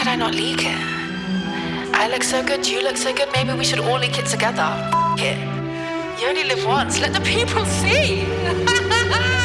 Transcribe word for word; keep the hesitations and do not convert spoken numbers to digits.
could I not leak it? I look so good, you look so good, maybe we should all leak it together. F- it. You only live once, let the people see.